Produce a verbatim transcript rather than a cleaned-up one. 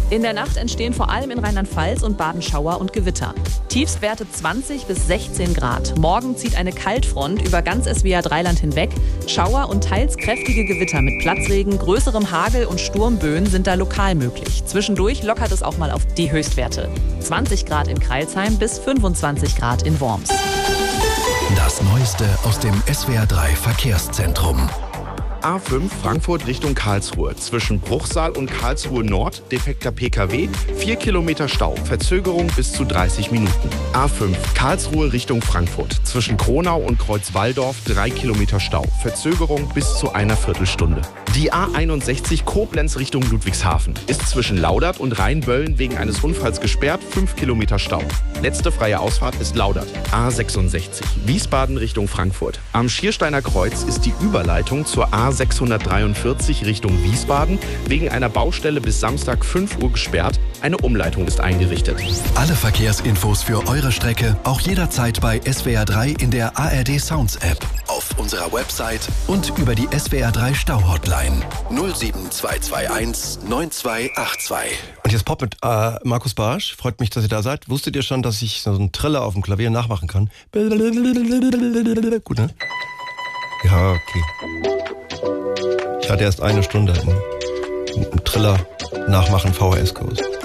In der Nacht entstehen vor allem in Rheinland-Pfalz und Baden Schauer und Gewitter. Tiefstwerte zwanzig bis sechzehn Grad. Morgen zieht eine Kaltfront über ganz S W R drei Land hinweg. Schauer und teils kräftige Gewitter mit Platzregen, größerem Hagel und Sturmböen sind da lokal möglich. Zwischendurch lockert es auch mal auf die Höchstwerte. zwanzig Grad in Crailsheim bis fünfundzwanzig Grad in Worms. Das Neueste aus dem S W R drei Verkehrszentrum. A fünf Frankfurt Richtung Karlsruhe. Zwischen Bruchsal und Karlsruhe Nord defekter P K W, vier Kilometer Stau, Verzögerung bis zu dreißig Minuten. A fünf Karlsruhe Richtung Frankfurt. Zwischen Kronau und Kreuzwalldorf drei Kilometer Stau, Verzögerung bis zu einer Viertelstunde. Die A einundsechzig Koblenz Richtung Ludwigshafen ist zwischen Laudert und Rheinböllen wegen eines Unfalls gesperrt, fünf Kilometer Stau. Letzte freie Ausfahrt ist Laudert. A sechsundsechzig Wiesbaden Richtung Frankfurt. Am Schiersteiner Kreuz ist die Überleitung zur A sechshundertdreiundvierzig Richtung Wiesbaden wegen einer Baustelle bis Samstag fünf Uhr gesperrt. Eine Umleitung ist eingerichtet. Alle Verkehrsinfos für eure Strecke auch jederzeit bei S W R drei in der A R D Sounds App, auf unserer Website und über die S W R drei Stau-Hotline null sieben zwei zwei eins neun zwei acht zwei. Und jetzt Pop mit äh, Markus Barsch. Freut mich, dass ihr da seid. Wusstet ihr schon, dass ich so einen Triller auf dem Klavier nachmachen kann? Gut, ne? Ja, okay. Ich hatte erst eine Stunde im Triller nachmachen V H S-Kurs.